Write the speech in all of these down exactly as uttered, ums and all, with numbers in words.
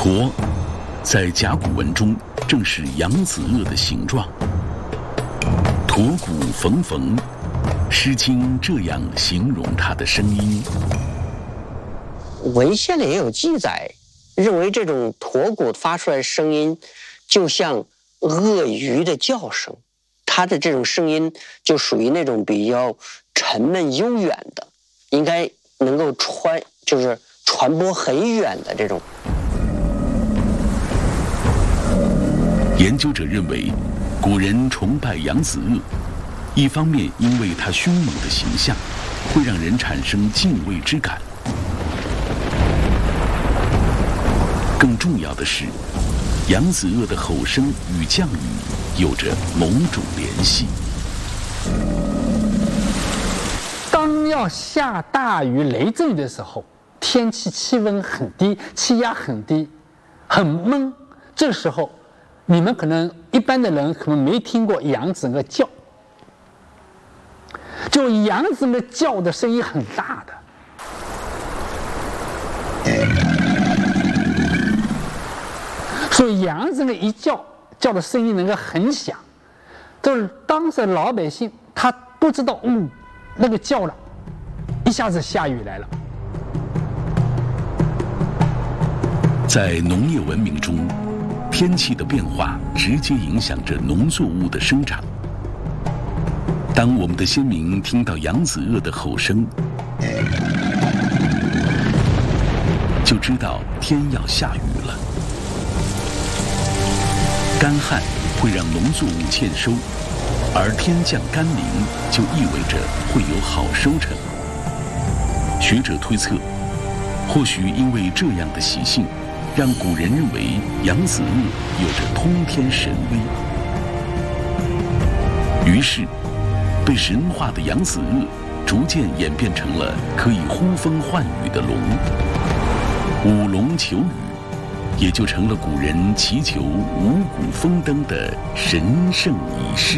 驼，在甲骨文中正是扬子鳄的形状。驼骨缝缝，《诗经》这样形容它的声音。 文献里也有记载，认为这种驼骨发出来的声音，就像鳄鱼的叫声。它的这种声音就属于那种比较沉闷悠远的，应该能够传，就是传播很远的这种。 研究者认为，古人崇拜扬子鳄，一方面因为它凶猛的形象，会让人产生敬畏之感。更重要的是，扬子鳄的吼声与降雨有着某种联系。 当要下大雨雷阵雨的时候，天气气温很低，气压很低，很闷，这时候你们可能一般的人可能没听过扬子鳄叫，就扬子鳄叫的声音很大的。所以扬子鳄一叫，叫的声音能够很响，就是当时老百姓他不知道，嗯，那个叫了，一下子下雨来了。 在农业文明中，天气的变化直接影响着农作物的生长。当我们的先民听到扬子鳄的吼声，就知道天要下雨了。干旱会让农作物欠收，而天降甘霖就意味着会有好收成。学者推测，或许因为这样的习性，让古人认为扬子鳄有着通天神威。于是，被神化的扬子鳄逐渐演变成了可以呼风唤雨的龙。舞龙求雨，也就成了古人祈求五谷丰登的神圣仪式。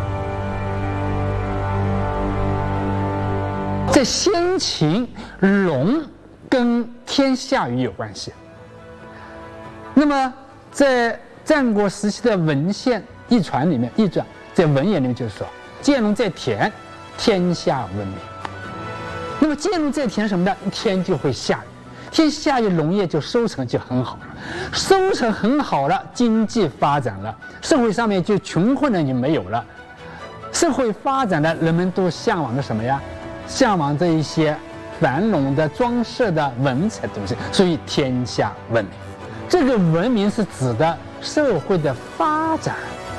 在先秦，龙跟天下雨有关系。那么在战国时期的文献译传里面，译传在文言里面就是说，见龙在田，天下闻名。那么见龙在田什么呢？天就会下雨。天下雨，农业就收成就很好了，收成很好了，经济发展了，社会上面就穷困人就没有了，社会发展了，人们都向往着什么呀？向往着一些繁荣的、装饰的、文采的东西，所以天下文明。这个文明是指的社会的发展。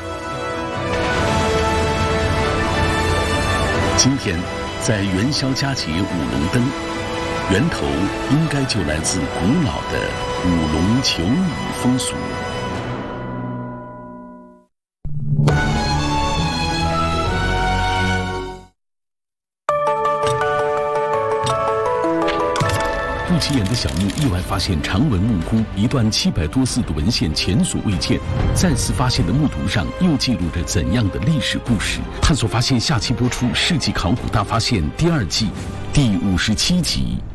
今天，在元宵佳节舞龙灯。源头应该就来自古老的舞龙求雨风俗。不起眼的小木意外发现长文木窟一段七百多字的文献前所未见，再次发现的木牍上又记录着怎样的历史故事？探索发现下期播出《世纪考古大发现》第二季第五十七集。